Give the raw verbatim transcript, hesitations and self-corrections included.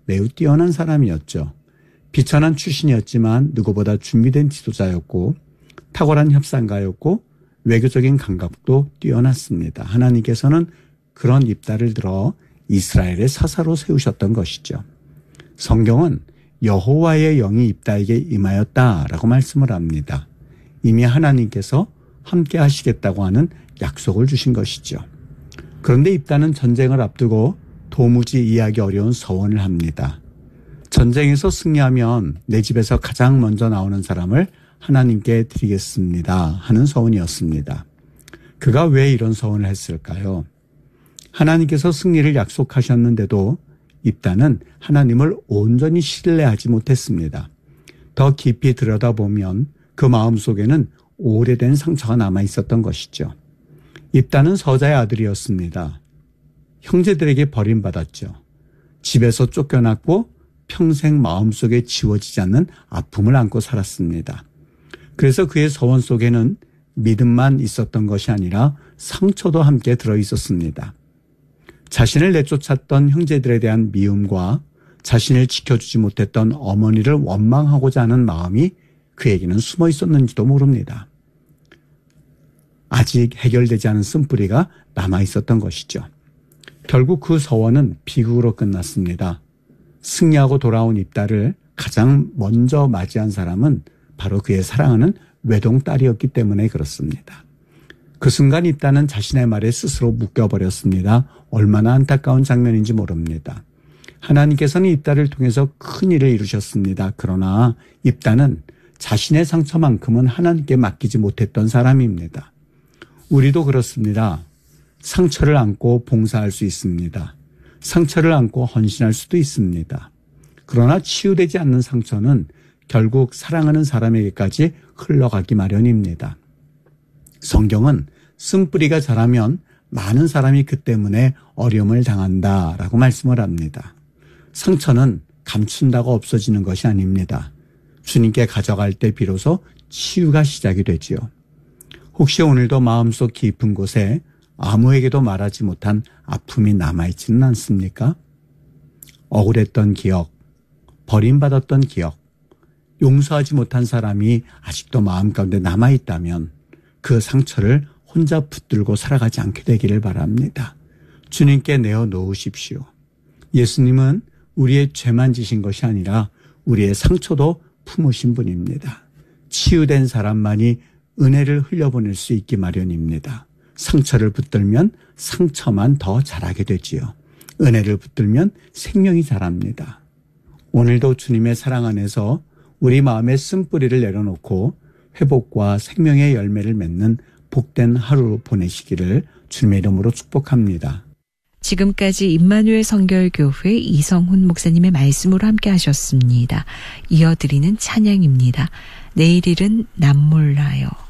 매우 뛰어난 사람이었죠. 비천한 출신이었지만 누구보다 준비된 지도자였고 탁월한 협상가였고 외교적인 감각도 뛰어났습니다. 하나님께서는 그런 입다를 들어 이스라엘의 사사로 세우셨던 것이죠. 성경은 여호와의 영이 입다에게 임하였다라고 말씀을 합니다. 이미 하나님께서 함께 하시겠다고 하는 약속을 주신 것이죠. 그런데 입다는 전쟁을 앞두고 도무지 이해하기 어려운 서원을 합니다. 전쟁에서 승리하면 내 집에서 가장 먼저 나오는 사람을 하나님께 드리겠습니다 하는 서원이었습니다. 그가 왜 이런 서원을 했을까요? 하나님께서 승리를 약속하셨는데도 입다는 하나님을 온전히 신뢰하지 못했습니다. 더 깊이 들여다보면 그 마음속에는 오래된 상처가 남아 있었던 것이죠. 입다는 서자의 아들이었습니다. 형제들에게 버림받았죠. 집에서 쫓겨났고 평생 마음속에 지워지지 않는 아픔을 안고 살았습니다. 그래서 그의 서원 속에는 믿음만 있었던 것이 아니라 상처도 함께 들어 있었습니다. 자신을 내쫓았던 형제들에 대한 미움과 자신을 지켜주지 못했던 어머니를 원망하고자 하는 마음이 그에게는 숨어 있었는지도 모릅니다. 아직 해결되지 않은 쓴뿌리가 남아 있었던 것이죠. 결국 그 서원은 비극으로 끝났습니다. 승리하고 돌아온 입다를 가장 먼저 맞이한 사람은 바로 그의 사랑하는 외동딸이었기 때문에 그렇습니다. 그 순간 입다는 자신의 말에 스스로 묶여버렸습니다. 얼마나 안타까운 장면인지 모릅니다. 하나님께서는 입다를 통해서 큰 일을 이루셨습니다. 그러나 입다는 자신의 상처만큼은 하나님께 맡기지 못했던 사람입니다. 우리도 그렇습니다. 상처를 안고 봉사할 수 있습니다. 상처를 안고 헌신할 수도 있습니다. 그러나 치유되지 않는 상처는 결국 사랑하는 사람에게까지 흘러가기 마련입니다. 성경은 쓴뿌리가 자라면 많은 사람이 그 때문에 어려움을 당한다라고 말씀을 합니다. 상처는 감춘다고 없어지는 것이 아닙니다. 주님께 가져갈 때 비로소 치유가 시작이 되지요. 혹시 오늘도 마음속 깊은 곳에 아무에게도 말하지 못한 아픔이 남아있지는 않습니까? 억울했던 기억, 버림받았던 기억, 용서하지 못한 사람이 아직도 마음 가운데 남아있다면 그 상처를 혼자 붙들고 살아가지 않게 되기를 바랍니다. 주님께 내어놓으십시오. 예수님은 우리의 죄만 지신 것이 아니라 우리의 상처도 품으신 분입니다. 치유된 사람만이 은혜를 흘려보낼 수 있기 마련입니다. 상처를 붙들면 상처만 더 자라게 되지요. 은혜를 붙들면 생명이 자랍니다. 오늘도 주님의 사랑 안에서 우리 마음의 쓴뿌리를 내려놓고 회복과 생명의 열매를 맺는 복된 하루 보내시기를 주님의 이름으로 축복합니다. 지금까지 임마누엘 성결교회 이성훈 목사님의 말씀으로 함께 하셨습니다. 이어드리는 찬양입니다. 내일 일은 남 몰라요.